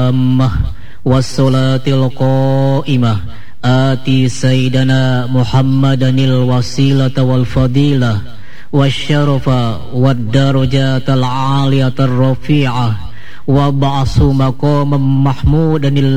التامة والصلاة القائمة آتي سيدنا محمدا الوسيلة والفضيلة والشرف والدرجات العالية الرفيعة وابعثه مقاما محمودا